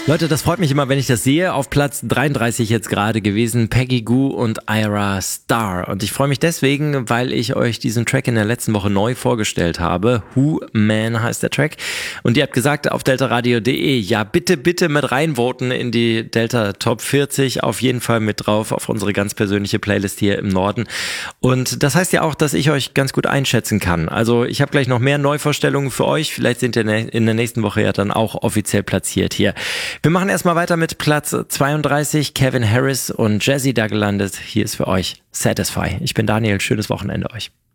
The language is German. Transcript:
Leute, das freut mich immer, wenn ich das sehe. Auf Platz 33 jetzt gerade gewesen, Peggy Gou und Ira Star. Und ich freue mich deswegen, weil ich euch diesen Track in der letzten Woche neu vorgestellt habe. Who Man heißt der Track. Und ihr habt gesagt auf deltaradio.de, ja bitte, bitte mit reinvoten in die Delta Top 40. Auf jeden Fall mit drauf auf unsere ganz persönliche Playlist hier im Norden. Und das heißt ja auch, dass ich euch ganz gut einschätzen kann. Also ich habe gleich noch mehr Neuvorstellungen für euch. Vielleicht sind ihr in der nächsten Woche ja dann auch offiziell platziert hier. Wir machen erstmal weiter mit Platz 32. Kevin Harris und Jazzy da gelandet. Hier ist für euch Satisfy. Ich bin Daniel. Schönes Wochenende euch.